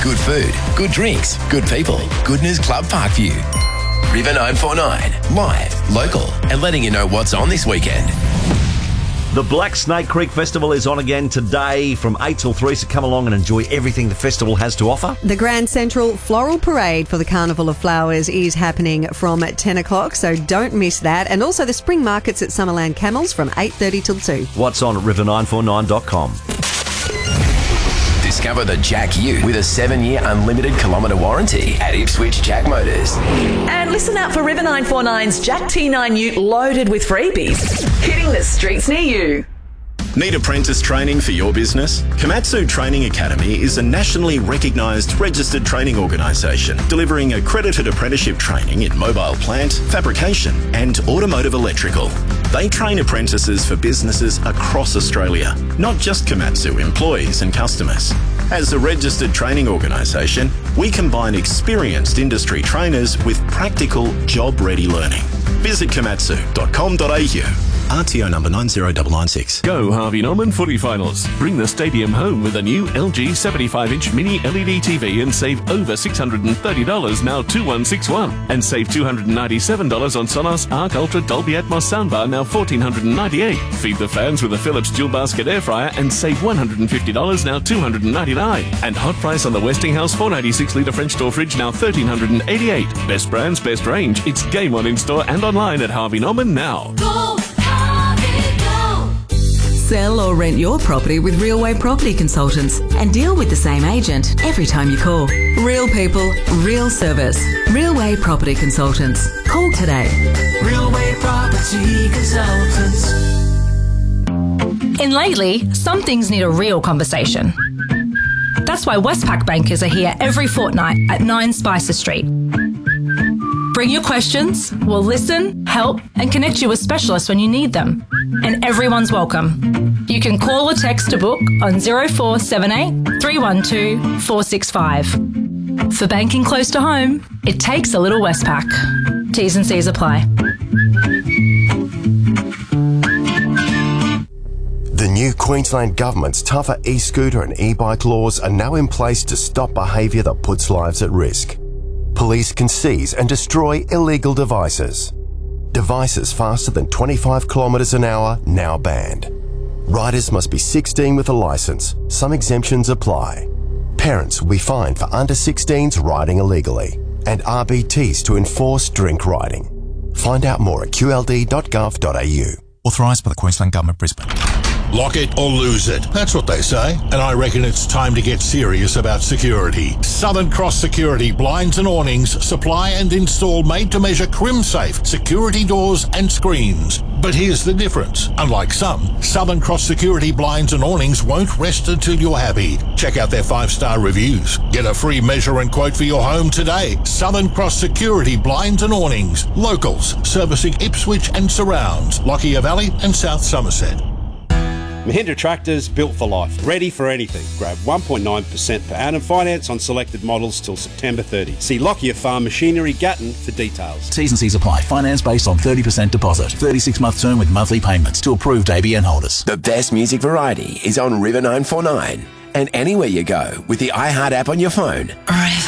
Good food, good drinks, good people. Goodness Club Parkview. River 949, live, local, and letting you know what's on this weekend. The Black Snake Creek Festival is on again today from 8 till 3, so come along and enjoy everything the festival has to offer. The Grand Central Floral Parade for the Carnival of Flowers is happening from 10 o'clock, so don't miss that. And also the spring markets at Summerland Camels from 8:30 till 2. What's on at river949.com. Discover the Jack U with a 7-year unlimited kilometre warranty at Ipswich Jack Motors. And listen out for River 949's Jack T9 Ute loaded with freebies, hitting the streets near you. Need apprentice training for your business? Komatsu Training Academy is a nationally recognised registered training organisation delivering accredited apprenticeship training in mobile plant, fabrication and automotive electrical. They train apprentices for businesses across Australia, not just Komatsu employees and customers. As a registered training organisation, we combine experienced industry trainers with practical, job-ready learning. Visit komatsu.com.au. RTO number 90996. Go Harvey Norman footy finals. Bring the stadium home with a new LG 75-inch mini LED TV and save over $630 now 2161. And save $297 on Sonos Arc Ultra Dolby Atmos soundbar now $1,498. Feed the fans with a Philips dual basket air fryer and save $150 now $299. And hot price on the Westinghouse 496-litre French door fridge now $1,388. Best brands, best range. It's game on in store and online at Harvey Norman now. Go! Sell or rent your property with Realway Property Consultants and deal with the same agent every time you call. Real people, real service. Realway Property Consultants. Call today. Realway Property Consultants. And lately, some things need a real conversation. That's why Westpac bankers are here every fortnight at 9 Spicer Street. Bring your questions, we'll listen, help and connect you with specialists when you need them. And everyone's welcome. You can call or text to book on 0478 312 465. For banking close to home, it takes a little Westpac. T's and C's apply. The new Queensland Government's tougher e-scooter and e-bike laws are now in place to stop behaviour that puts lives at risk. Police can seize and destroy illegal devices. Devices faster than 25 kilometres an hour now banned. Riders must be 16 with a licence. Some exemptions apply. Parents will be fined for under 16s riding illegally, and RBTs to enforce drink riding. Find out more at qld.gov.au. Authorised by the Queensland Government, Brisbane. Lock it or lose it. That's what they say. And I reckon it's time to get serious about security. Southern Cross Security Blinds and Awnings supply and install made-to-measure crim-safe security doors and screens. But here's the difference. Unlike some, Southern Cross Security Blinds and Awnings won't rest until you're happy. Check out their 5-star reviews. Get a free measure and quote for your home today. Southern Cross Security Blinds and Awnings. Locals, servicing Ipswich and surrounds, Lockyer Valley and South Somerset. Mahindra Tractors, built for life, ready for anything. Grab 1.9% per annum finance on selected models till September 30. See Lockyer Farm Machinery, Gatton for details. T's and C's apply. Finance based on 30% deposit. 36-month term with monthly payments to approved ABN holders. The best music variety is on River 949 and anywhere you go with the iHeart app on your phone. River.